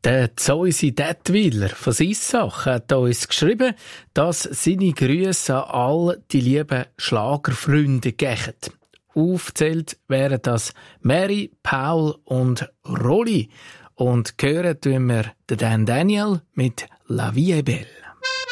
Der Zoisi Detwiler von Sissach hat uns geschrieben, dass seine Grüße an all die lieben Schlagerfreunde gehen. Aufgezählt wären das Mary, Paul und Rolli. Und hören tun wir den Dan Daniel mit La Vie est belle.